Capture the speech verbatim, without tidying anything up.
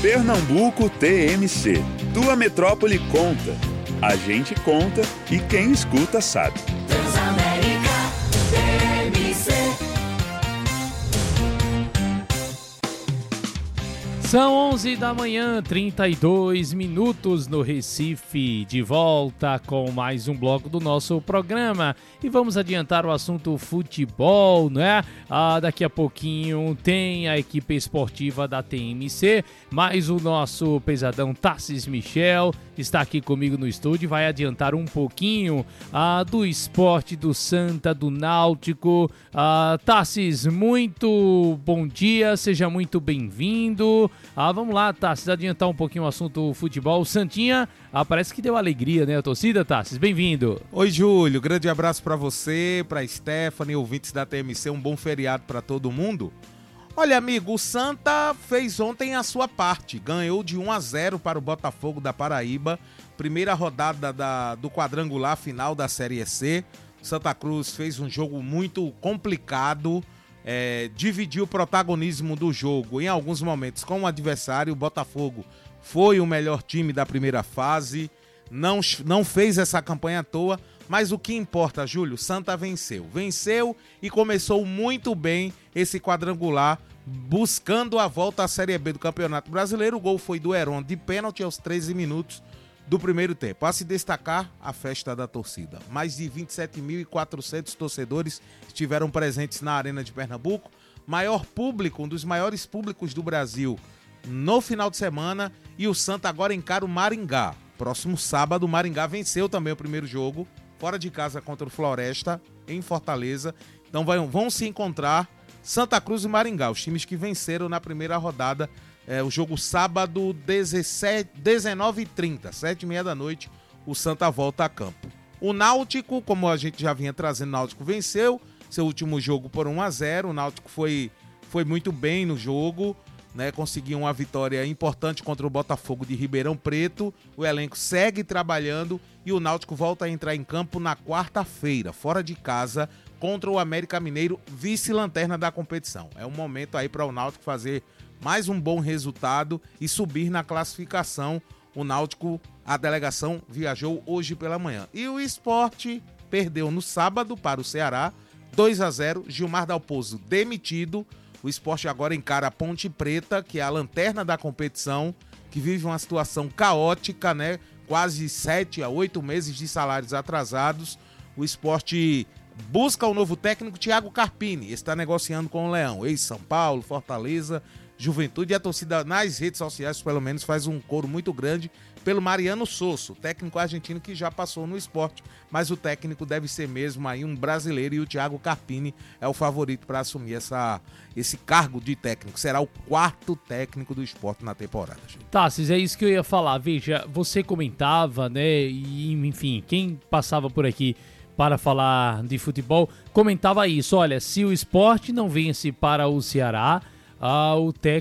Pernambuco T M C. Tua metrópole conta. A gente conta e quem escuta sabe. Transamérica T M C. São onze da manhã, trinta e dois minutos no Recife, de volta com mais um bloco do nosso programa e vamos adiantar o assunto futebol, né? Ah, daqui a pouquinho tem a equipe esportiva da T M C, mas o nosso pesadão Tassis Michel está aqui comigo no estúdio e vai adiantar um pouquinho ah, do esporte do Santa, do Náutico. Ah, Tassis, muito bom dia, seja muito bem-vindo. Ah, vamos lá, Tassis, adiantar um pouquinho o assunto futebol. O Santinha, ah, parece que deu alegria, né, a torcida, Tassis? Bem-vindo. Oi, Júlio, grande abraço para você, para Stephanie, ouvintes da T M C, um bom feriado para todo mundo. Olha, amigo, o Santa fez ontem a sua parte, ganhou de um a zero para o Botafogo da Paraíba, primeira rodada da, do quadrangular final da Série C. Santa Cruz fez um jogo muito complicado, é, dividiu o protagonismo do jogo em alguns momentos com o adversário. O Botafogo foi o melhor time da primeira fase, não, não fez essa campanha à toa, mas o que importa, Júlio, Santa venceu. Venceu e começou muito bem esse quadrangular, buscando a volta à Série B do Campeonato Brasileiro. O gol foi do Heron de pênalti aos treze minutos do primeiro tempo. A se destacar, a festa da torcida. Mais de vinte e sete mil e quatrocentos torcedores estiveram presentes na Arena de Pernambuco. Maior público, um dos maiores públicos do Brasil no final de semana. E o Santa agora encara o Maringá. Próximo sábado, o Maringá venceu também o primeiro jogo, fora de casa contra o Floresta, em Fortaleza. Então vai, vão se encontrar Santa Cruz e Maringá, os times que venceram na primeira rodada. É, o jogo sábado, dezenove e trinta, sete e meia da noite, o Santa volta a campo. O Náutico, como a gente já vinha trazendo, o Náutico venceu seu último jogo por um a zero. O Náutico foi, foi muito bem no jogo, né? Conseguiu uma vitória importante contra o Botafogo de Ribeirão Preto. O elenco segue trabalhando e o Náutico volta a entrar em campo na quarta-feira, fora de casa, contra o América Mineiro, vice-lanterna da competição. É um momento aí para o Náutico fazer mais um bom resultado e subir na classificação. O Náutico, a delegação, viajou hoje pela manhã. E o Sport perdeu no sábado para o Ceará, dois a zero, Gilmar Dalpozo demitido. O Sport agora encara a Ponte Preta, que é a lanterna da competição, que vive uma situação caótica, né? Quase sete a oito meses de salários atrasados. O Sport busca o novo técnico, Thiago Carpini, está negociando com o Leão, ex-São Paulo, Fortaleza, Juventude, e a torcida nas redes sociais, pelo menos, faz um coro muito grande pelo Mariano Sosso, técnico argentino que já passou no Sport, mas o técnico deve ser mesmo aí um brasileiro e o Thiago Carpini é o favorito para assumir essa, esse cargo de técnico. Será o quarto técnico do Sport na temporada. Tassis, é isso que eu ia falar. Veja, você comentava, né, e enfim, quem passava por aqui para falar de futebol comentava isso. Olha, se o Sport não vence para o Ceará, ah, o técnico